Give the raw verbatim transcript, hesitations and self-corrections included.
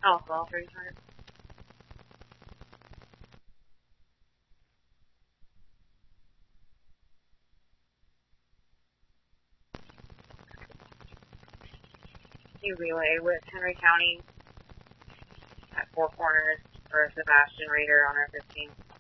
Oh, well, three times. You relay with Henry County at Four Corners for Sebastian Reeder on our fifteen.